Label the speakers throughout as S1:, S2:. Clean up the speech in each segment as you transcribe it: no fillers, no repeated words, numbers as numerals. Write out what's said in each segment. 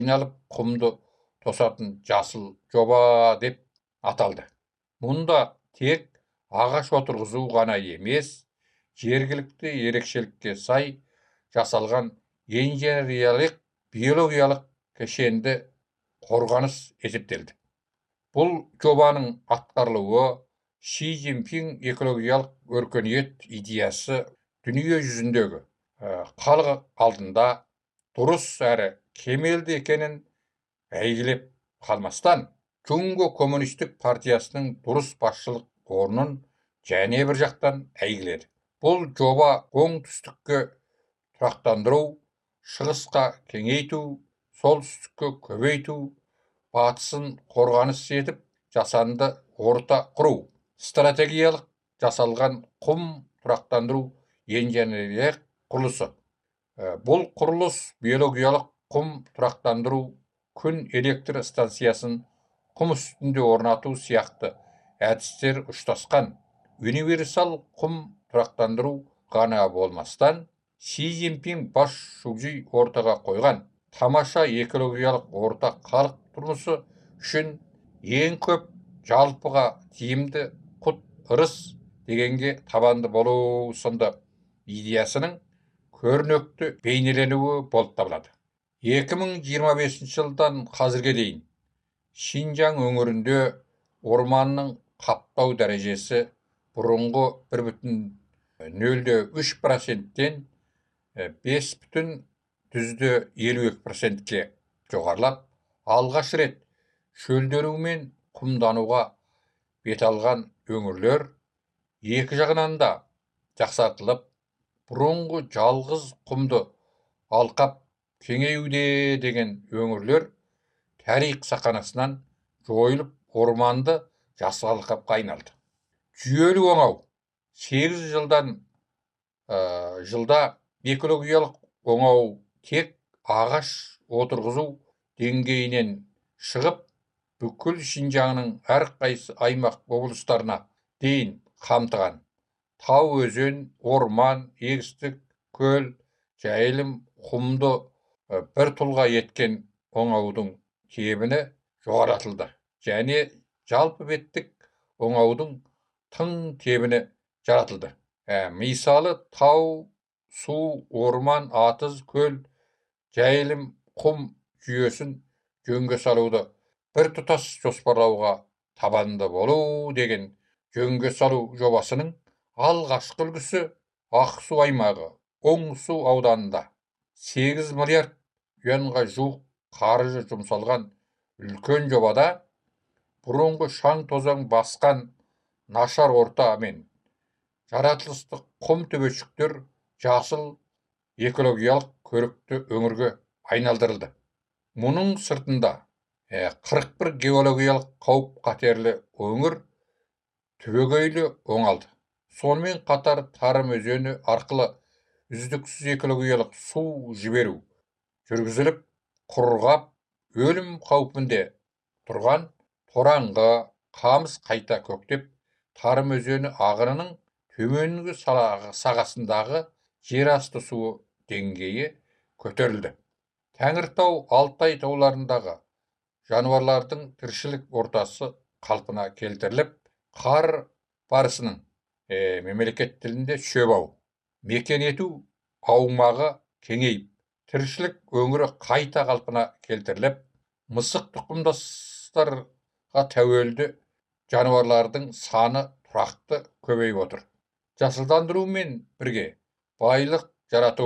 S1: айналып құмды тосатын жасыл жоба деп аталды. Мұнда тек ағаш отырғызу ғана емес, жергілікті ерекшелікке сай жасалған инженериялық биологиялық кешенді қорғаныс есептелді. Бұл жобаның атқарылуы Ши Цзиньпин экологиялық өркениет идеясы дүние жүзіндегі халық алдында дұрыс әрі кемелді екенін әйгілеп қалмастан, Джунго коммунистік партиясының дұрыс басшылық орнын және бір жақтан әйгіледі. Бұл жоба оңтүстікке тұрақтандыру, шығысқа кеңейту, солтүстікке көбейту, батысын қорғаныс етіп, жасанды орта құру, стратегиялық жасалған құм тұрақтандыру инженериялық құрылысы. Бұл құрылыс биологиялық құм тұрақтандыру, күн электр станциясын құм үстінде орнату сияқты әдістер ұштасқан универсал құм тұрақтандыру ғана болмастан, Ши Цзиньпин бас шұғжи ортаға қойған тамаша экологиялық орта халық тұрмысы үшін ең көп жалпыға тиімді құт ырыс дегенге табанды болу сынды идеясының көрнекті бейнеленуі болып табылады. 2025 жылдан қазірге дейін Шинжаң өңірінде орманның қаптау дәрежесі бұрынғы 1,03%-тен 5,52%-ке жоғарылап, алғаш рет шөлдеру мен құмдануға бет алған өңірлер екі жағынан да жақсартылып, бұрынғы жалғыз құмды алқап кеңеюде деген өңірлер тарих сахнасынан жойылып, орманды жасыл алқапқа айналды. Жүйелі оңау 8 жылда экологиялық оңау тек ағаш отырғызу деңгейінен шығып, бүкіл Шинжаңның әрқайсы аймақ облыстарына дейін қамтыған. Тау, өзен, орман, егістік, көл, жайылым, құмды бір тұлға еткен оңаудың кебіні жоғаратылды, және жалпы беттік оңаудың тың тебіні жаратылды. Мысалы, тау, су, орман, атыз, көл, жайылым, құм жүйесін жөнге салуды бір тұтас жоспарлауға табанды болу деген жөнге салу жобасының алғашқы үлгісі Ақсу аймағы Оңсу ауданында 8 миллиард юанға жуық қаржы жұмсалған үлкен жобада бұрынғы шаң тозаң басқан нашар орта мен жаратылыстық құм төбешіктер жасыл экологиялық көрікті өңірге айналдырылды. Мұның сыртында 41 геологиялық қауіп қатерлі өңір түбегейлі оңалды. Сонымен қатар Тарым өзені арқылы үздіксіз экологиялық су жіберу жүргізіліп, құрғап, өлім қаупінде тұрған Тораңғы, Қамыс қайта көктеп, Тарым өзені ағынының төменгі сағасындағы жерасты суы деңгейі көтерілді. Тәңіртау, Алтай тауларындағы жануарлардың тіршілік ортасы қалпына келтіріліп, қар барысының мемлекет тілінде шөбау мекен ету аумағы кеңейіп, тіршілік өңірі қайта қалпына келтіріліп, мысық тұқымдастарға тәуелді жануарлардың саны тұрақты көбейіп отыр. Жасылдандырумен бірге байлық жарату,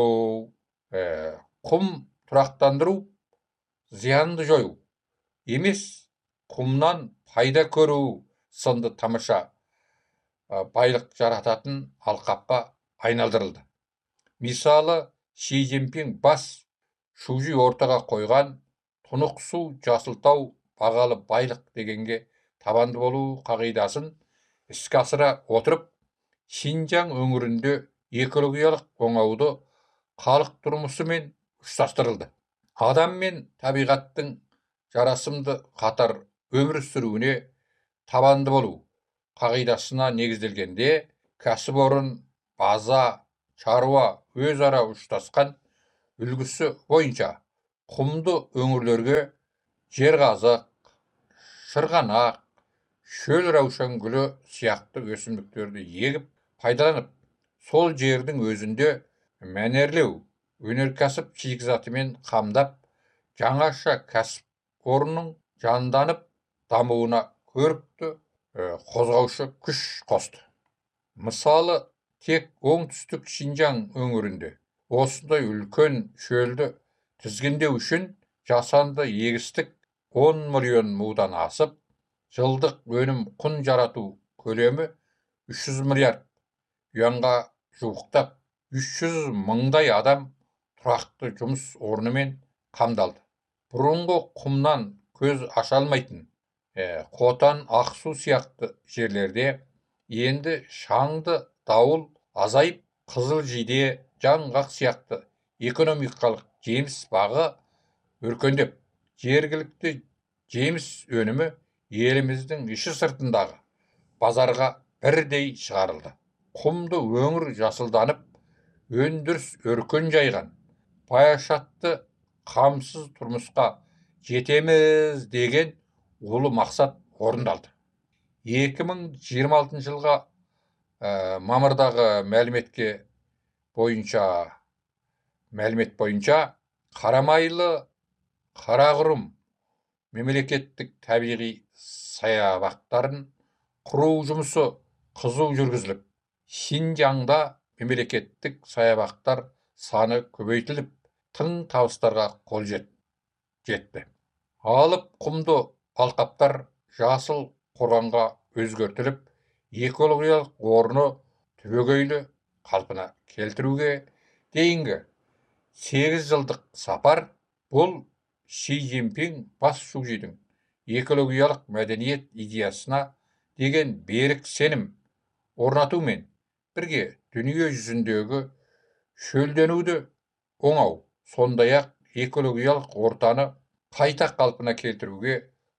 S1: құм тұрақтандыру, зиянды жою емес, құмнан пайда көру сынды тамаша байлық жарататын алқапқа айналдырылды. Мысалы, Ши Цзиньпин бас шұғжи ортаға қойған тұнық су, жасылтау бағалы байлық дегенге табанды болу қағидасын іске асыра отырып, Шинжаң өңірінде экологиялық оңауды халық тұрмысымен ұштастырылды. Адам мен табиғаттың жарасымды қатар өмір сүруіне табанды болу қағидасына негізделгенде, кәсіпорын, база, шаруа өзара ұштасқан үлгісі бойынша құмды өңірлерге жерғазық, шырғанақ, шөл раушан гүлі сияқты өсімдіктерді егіп пайдаланып, сол жердің өзінде мәнерлеу, өнеркәсіп шикізатымен қамдап, жаңаша кәсіп орнының жанданып дамуына көрікті қозғаушы күш қосты. Мысалы, тек оңтүстік Шинжаң өңірінде осындай үлкен шөлді тізгіндеу үшін жасанды егістік 10 миллион мудан асып, жылдық өнім құн жарату көлемі 300 миллиард юанға жуықтап, 300 мыңдай адам тұрақты жұмыс орнымен қамдалды. Бұрынғы құмнан көз аша алмайтын Қотан, Ақсу сияқты жерлерде енді шаңды дауыл азайып, қызыл жиде, жаңғақ сияқты экономикалық жеміс бағы өркендеп, жергілікті жеміс өнімі еліміздің іші сыртындағы базарға бірдей шығарылды. Құмды өңір жасылданып, өндіріс өркен жайған, баяшатты қамсыз тұрмысқа жетеміз деген ұлы мақсат орындалды. 2026 жылға мамырдағы мәлімет бойынша Қарамайлы Қарақұрым мемлекеттік табиғи саябақтарын құру жұмысы қызу жүргізіліп, Шинжаңда мемлекеттік саябақтар саны көбейтіліп, тың табыстарға қол жетті. Алып құмды алқаптар жасыл қорғанға өзгертіліп, экологиялық орны түбегейлі қалпына келтіруге дейінгі 8 жылдық сапар бұл Ши Цзиньпин бас шужидің экологиялық мәдениет идеясына деген берік сенім орнатумен бірге дүние жүзіндегі шөлденуді оңау, сондай-ақ экологиялық ортаны қайта қалпына келтіруге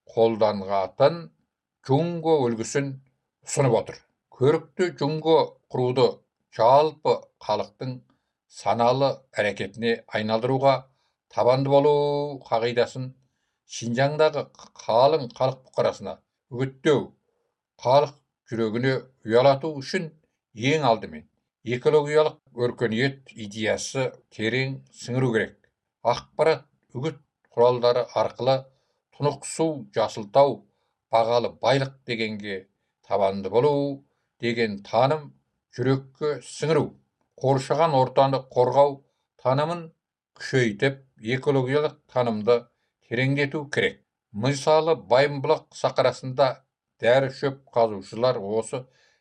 S1: қолданғатын Джунго үлгісін ұсынып отыр. Көрікті Джунго құруды жалпы халықтың саналы әрекетіне айналдыруға табанды болу қағидасын Шинжаңдағы қалың халық бұқарасына үгіттеу, халық жүрегіне ұялату үшін ең алдымен экологиялық өркениет идеясы терең сіңіру керек. Ақпарат үгіт құралдары арқылы тұнық су, жасылтау, бағалы байлық дегенге табанды болу деген таным жүрекке сіңіру, қоршаған ортаны қорғау танымын күшейтіп, экологиялық танымды тереңдету керек. Мысалы, Байымбұлақ сақарасында дәрі шөп қазушылар осы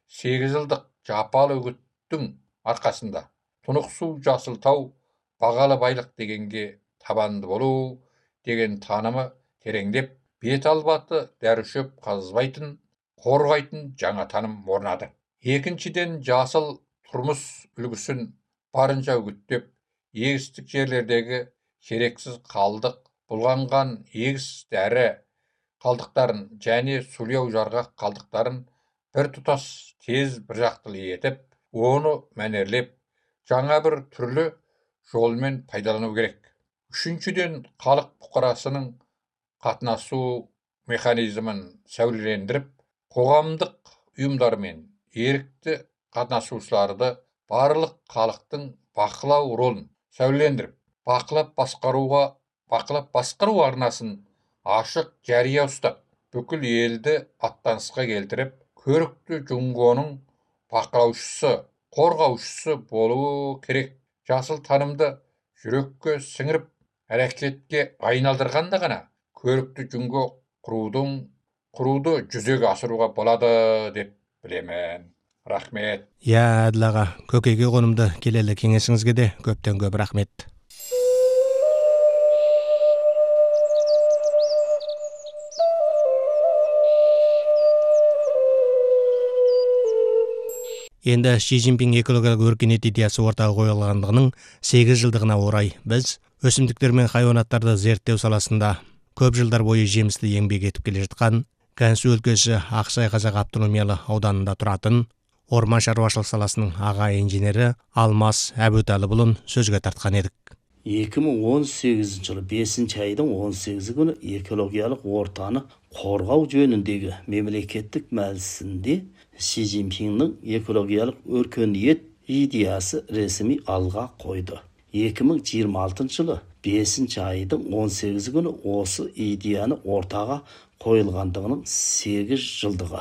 S1: 8 жылдық жапалы үгіттің арқасында тұнық су, жасылтау, бағалы байлық дегенге табанды болу деген танымы тереңдеп, бет албаты дәрі шөп қазбайтын, қорғайтын жаңа таным орнады. Екіншіден, жасыл тұрмыс үлгісін барынша үгіттеп, егістік жерлердегі керексіз қалдық, бұлғанған егіс дәрі қалдықтарын және сулау жарғақ қалдықтарын бір тұтас тез бір жақтылы етіп, оны мәнерлеп, жаңа бір түрлі жолмен пайдалану керек. Үшіншіден, халық бұқарасының қатынасу механизмін сәулелендіріп, қоғамдық ұйымдармен ерікті қатынасушыларды барлық халықтың бақылау ролын сәулелендіріп, бақылап басқару арнасын ашық жария ұстап, бүкіл елді аттанысқа келтіріп, көрікті Джунгоның бақылаушысы, қорғаушысы болуы керек. Жасыл танымды жүрекке сіңіріп, әрекетке айналдырғанда ғана көрікті Джунго құруды жүзеге асыруға болады деп білемін. Рахмет.
S2: Әділ аға, көкейге қонымды келелі кеңесіңізге де көптен көп рахмет. Енді Ши Цзиньпин экологиялық өркениет идеясы ортаға қойылғандығының 8 жылдығына орай біз өсімдіктер мен хайуанаттарды зерттеу саласында көп жылдар бойы жемісті еңбек етіп келе жатқан Gansu өлкесі Ақсай Қазақ автономиялы ауданында тұратын орман шаруашылық саласының аға инженері Алмас Әбутәліұлын сөзге тартқан едік.
S3: 2018 жылы 5 айдың 18 күні экологиялық ортаны қорғау жөніндегі мемлекеттік мәжілісінде Си Цзиньпиннің экологиялық өркениет идеясы ресми алға қойды. 2026 жылы 5 айдың 18 күні осы идеяны ортаға қойылғандығының 8 жылдығы.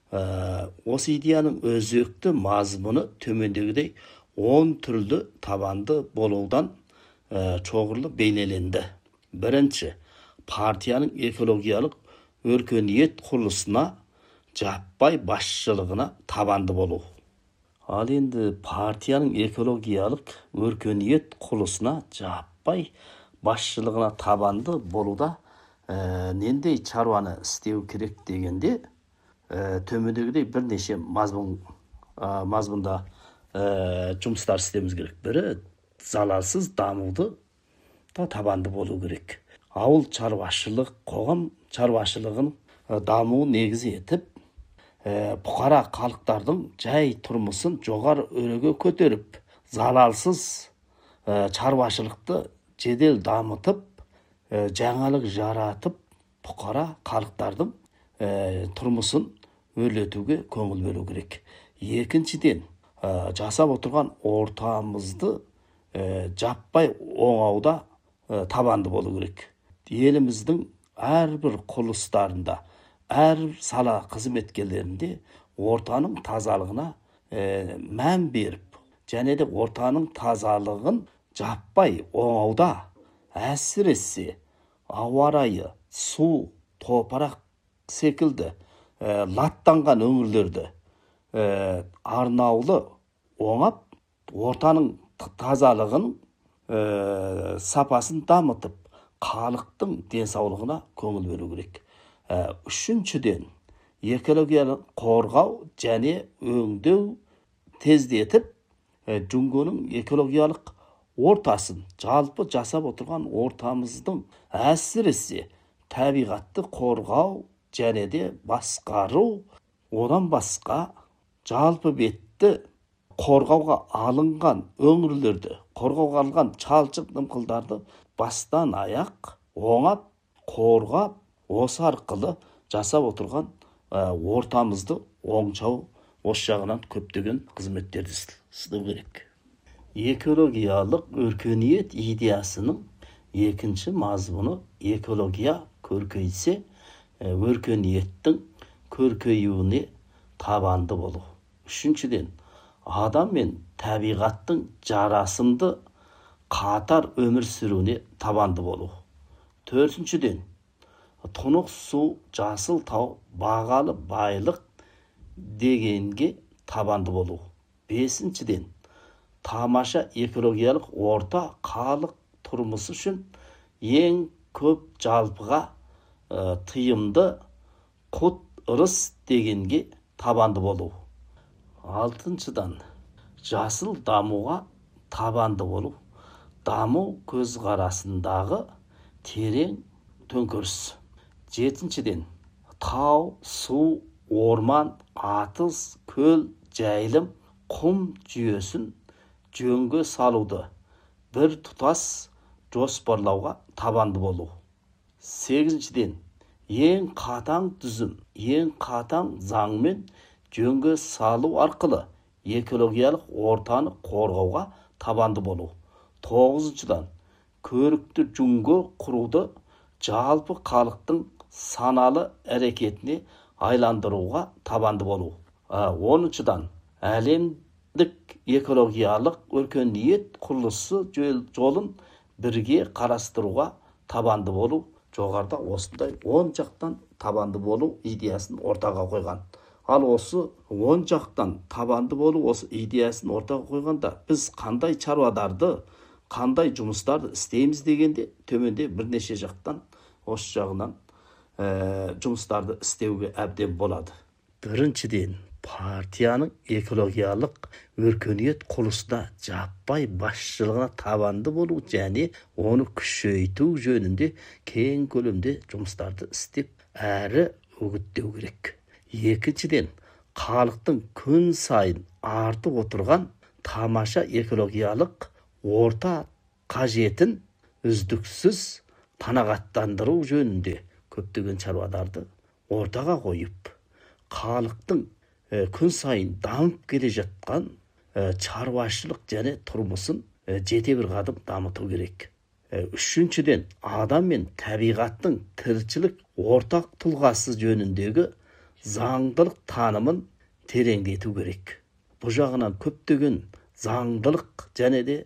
S3: Осы идеяның өзекті мазмұны төмендегідей 10 түрлі табанды болудан чоғырлы бейнеленді. Бірінші, партияның экологиялық өркениет құрылысына жаппай басшылығына табанды болу. Ал енді партияның экологиялық өркениет құрылысына жаппай басшылығына табанды болуда нендей шаруаны істеу керек дегенде төмендегідей бірнеше мазмұнда жұмыстар істеуіміз керек. Бірі, залалсыз дамуды табанды болу керек. Ауыл шаруашылық, қоғам шаруашылығын дамуын негізі етіп, бұқара халықтардың жай тұрмысын жоғары өреге көтеріп, залалсыз шаруашылықты жедел дамытып, жаңалық жаратып, бұқара халықтардың тұрмысын өрлетуге көңіл бөлу керек. Екіншіден, жасап отырған ортамызды жаппай оңауда табанды болу керек. Еліміздің әрбір құрылыстарында, әр сала қызметкерлерінде ортаның тазалығына мән беріп, және де ортаның тазалығын жаппай оңауда, әсіресе ауа райы, су, топырақ секілді латтанған өңірлерді арнаулы оңап, ортаның тазалығын сапасын дамытып, халықтың денсаулығына көңіл бөлу керек. Үшіншіден, экологияны қорғау және өңдеу тездетіп, Жүнгоның экологиялық ортасын, жалпы жасап отырған ортамыздың әсіресе табиғатты қорғау және де басқару, одан басқа жалпы бетті қорғауға алынған өңірлерді, қорғауға алынған шалшық дымқылдарды бастан аяқ оңап, қорғап, осы арқылы жасап отырған ортамызды оңшау, осы жағынан көптеген қызметтерді істеу керек. Экологиялық өркениет идеясының екінші мазмұны экология көркейсе, өркениеттің көркеюіне табанды болу. Үшіншіден, адам мен табиғаттың жарасымды қатар өмір сүруіне табанды болу. Төртіншіден, тұнық су, жасыл тау, бағалы байлық дегенге табанды болу. Бесіншіден, тамаша экологиялық орта халық тұрмысы үшін ең көп жалпыға тыйымды құт ырыс дегенге табанды болу. Алтыншыдан, жасыл дамуға табанды болу. Даму көзқарасындағы терең төңкеріс. Жетіншіден, тау, су, орман, атыз, көл, жайылым, құм жүйесін жөнге салуды бір тұтас жоспарлауға табанды болу. Сегізіншіден, ең қатаң түзім, ең қатаң заңмен жөнге салу арқылы экологиялық ортаны қорғауға табанды болу. Тоғызыншыдан, көрікті жүнго құруды жалпы халықтың саналы әрекетіне айландыруға табанды болу. 10-шыдан, әлемдік экологиялық өркениет құрылысы жолын бірге қарастыруға табанды болу. Жоғарыда осындай 10 жақтан табанды болу идеясын ортаға қойған. Ал осы 10 жақтан табанды болу осы идеясын ортаға қойғанда біз қандай шаруаларды, қандай жұмыстарды істейміз дегенде төменде бірнеше жақтан осы жағынан жұмыстарды істеуге әбден болады. Біріншіден, партияның экологиялық өркениет құрылысына жаппай басшылығына табанды болу және оны күшейту жөнінде кең көлемде жұмыстарды істеп, әрі үгіттеу керек. Екіншіден, халықтың күн сайын артып отырған тамаша экологиялық орта қажетін үздіксіз қанағаттандыру жөнінде көптеген шаруаларды ортаға қойып, халықтың күн сайын дамып келе жатқан шаруашылық және тұрмысын жете бір қадам дамыту керек. Үшіншіден, адам мен табиғаттың тіршілік ортақ тұлғасы жөніндегі заңдылық танымын тереңдету керек. Бұл жағынан көптеген заңдылық және де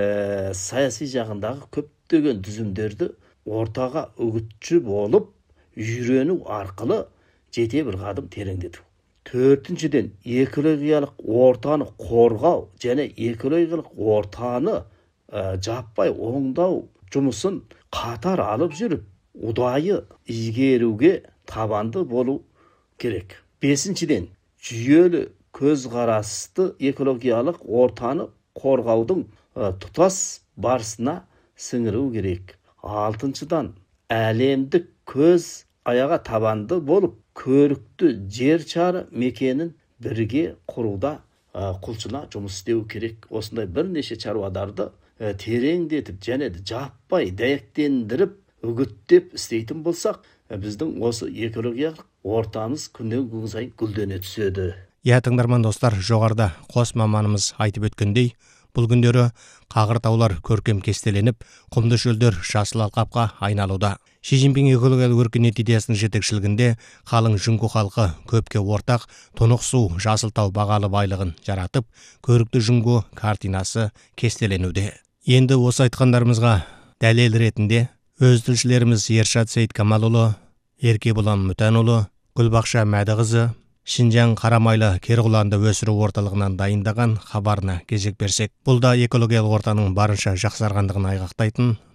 S3: саяси жағындағы көптеген түзімдерді ортаға үгітші болып, үйрену арқылы жете бір қадам тереңдету. Төртіншіден, экологиялық ортаны қорғау және экологиялық ортаны жаппай оңдау жұмысын қатар алып жүріп, ұдайы игеруге табанды болу керек. Бесіншіден, жүйелі көзқарасты экологиялық ортаны қорғаудың тұтас барысына сіңіру керек. Алтыншыдан, әлемдік көз аяға табанды болып, көрікті жер шары мекенін бірге құруда құлшына жұмыс істеу керек. Осындай бірнеше шаруаларды тереңдетіп және жаппай дәйектендіріп, үгіттеп істейтін болсақ, біздің осы экологиялық ортамыз күннен күн сайын гүлдене түседі.
S2: Тыңдарман достар, жоғарыда қос маманымыз айтып өткендей, бұл күндері қағыр таулар көркем кестеленіп, құмды шөлдер жасыл алқапқа айналуда. Ши Цзиньпин экологиялық өркениет идеясының жетекшілігінде қалың Жүнгу халқы көпке ортақ тұнық су жасыл тау бағалы байлығын жаратып, көрікті Жүнгу картинасы кестеленуде. Енді осы айтқандарымызға дәлел ретінде өз тілшілеріміз Ершат Сейіткамалұлы, Еркебұлан Мүтәнұлы, Гүлбақша Мәдіқызы Шинжаң Қарамайлы керғұланды өсіру орталығынан дайындаған хабарына кезек берсек. Бұл да экологиялық ортаның барынша жақсарғандығын айғақтайтын